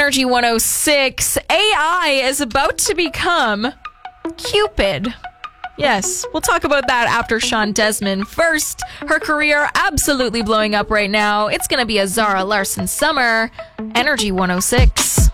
Energy 106. AI is about to become Cupid. Yes, we'll talk about that after Sean Desmond. First, her career absolutely blowing up right now. It's going to be a Zara Larsson summer. Energy 106.